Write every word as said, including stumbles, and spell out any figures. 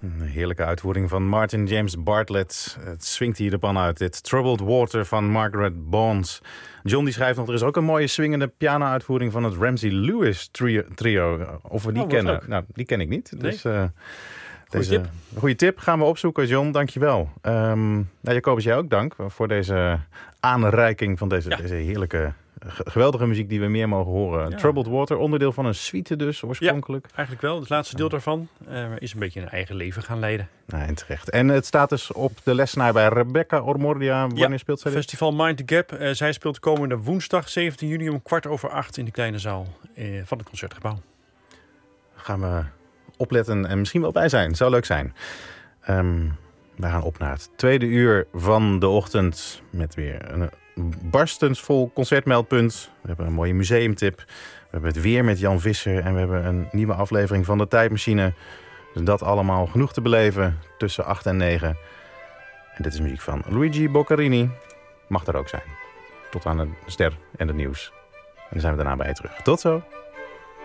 Een heerlijke uitvoering van Martin James Bartlett. Het swingt hier de pan uit. Dit Troubled Water van Margaret Bonds. John die schrijft nog, er is ook een mooie swingende piano-uitvoering van het Ramsey Lewis trio. trio. Of we die oh, kennen. leuk. Nou, die ken ik niet. Nee. Dus, uh, Goeie deze, tip. Goeie tip. Gaan we opzoeken, John. Dankjewel. Um, nou, Jacobus, jij ook dank voor deze aanreiking van deze, Ja. deze heerlijke... geweldige muziek die we meer mogen horen. Ja. Troubled Water, onderdeel van een suite dus, oorspronkelijk. Ja, eigenlijk wel. Het laatste deel daarvan uh, is een beetje een eigen leven gaan leiden. Nou, en terecht. En het staat dus op de lesnaar bij Rebecca Ormordia. Wanneer ja, speelt zij dit? Festival Mind the Gap. Uh, zij speelt komende woensdag zeventien juni om kwart over acht in de kleine zaal uh, van het Concertgebouw. Gaan we opletten en misschien wel bij zijn. Zou leuk zijn. Um, wij gaan op naar het tweede uur van de ochtend met weer een barstensvol concertmeldpunt. We hebben een mooie museumtip. We hebben het weer met Jan Visser. En we hebben een nieuwe aflevering van de Tijdmachine. Dus dat allemaal genoeg te beleven tussen acht en negen. En dit is muziek van Luigi Boccherini. Mag er ook zijn. Tot aan de ster en het nieuws. En dan zijn we daarna bij je terug. Tot zo.